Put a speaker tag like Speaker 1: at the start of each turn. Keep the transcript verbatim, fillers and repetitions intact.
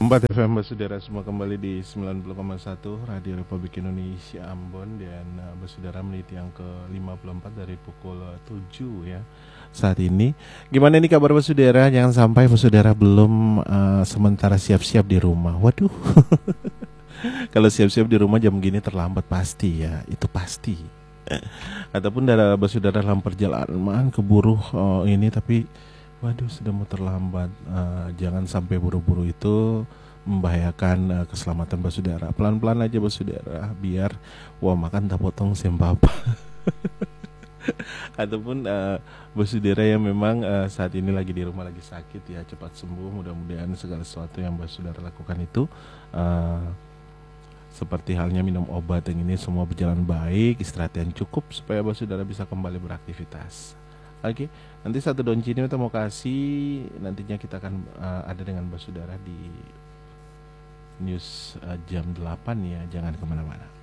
Speaker 1: Empat F M Basudara semua kembali di sembilan puluh koma satu Radio Republik Indonesia Ambon. Dan uh, Basudara menit yang ke lima puluh empat dari pukul uh, tujuh ya saat ini. Gimana nih kabar Basudara? Jangan sampai Basudara belum uh, sementara siap-siap di rumah. Waduh. Kalau siap-siap di rumah jam gini terlambat pasti ya, itu pasti. Ataupun dari Basudara dalam perjalanan man keburu uh, ini tapi waduh sudah mau terlambat. Uh, jangan sampai buru-buru itu membahayakan uh, keselamatan Basudara. Pelan-pelan aja Basudara biar wah makan tak potong sembapa. Ataupun uh, Basudara yang memang uh, saat ini lagi di rumah lagi sakit ya cepat sembuh. Mudah-mudahan segala sesuatu yang Basudara lakukan itu uh, seperti halnya minum obat yang ini semua berjalan baik, istirahat yang cukup supaya Basudara bisa kembali beraktivitas. Oke, nanti satu daun cini kita mau kasih, nantinya kita akan uh, ada dengan Basudara di news uh, jam delapan ya, jangan kemana-mana.